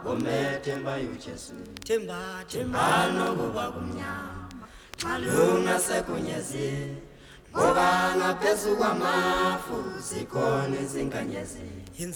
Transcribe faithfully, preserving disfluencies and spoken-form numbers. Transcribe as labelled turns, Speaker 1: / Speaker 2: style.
Speaker 1: umethemba uJesu
Speaker 2: themba
Speaker 1: themba nokuba kumnyama xalunga sekunyezi ngoba ngaphezu kwamafu zikhona izinkanyezi